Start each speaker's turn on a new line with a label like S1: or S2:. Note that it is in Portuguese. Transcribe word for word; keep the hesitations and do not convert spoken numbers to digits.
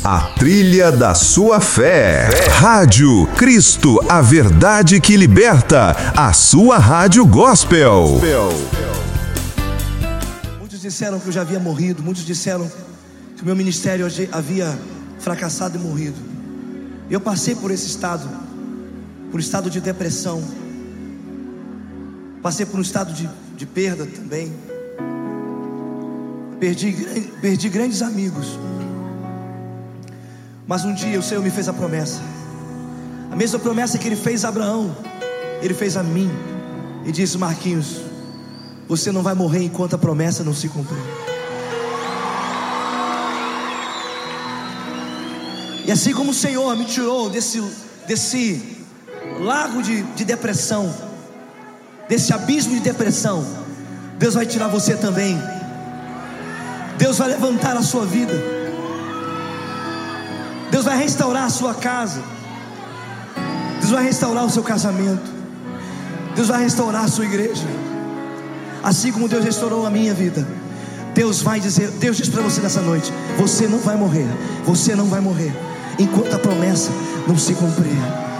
S1: A trilha da sua fé. Rádio Cristo, a verdade que liberta. A sua rádio gospel.
S2: Muitos disseram que eu já havia morrido. Muitos disseram que o meu ministério havia fracassado e morrido. Eu passei por esse estado, por um estado de depressão. Passei por um estado de, de perda também. Perdi, perdi grandes amigos. Mas um dia o Senhor me fez a promessa, a mesma promessa que Ele fez a Abraão, Ele fez a mim. E disse: Marquinhos, você não vai morrer enquanto a promessa não se cumprir. E assim como o Senhor me tirou desse, desse lago de, de depressão, desse abismo de depressão, Deus vai tirar você também. Deus vai levantar a sua vida. Deus vai restaurar a sua casa. Deus vai restaurar o seu casamento. Deus vai restaurar a sua igreja. Assim como Deus restaurou a minha vida, Deus vai dizer, Deus diz para você nessa noite: você não vai morrer, você não vai morrer enquanto a promessa não se cumprir.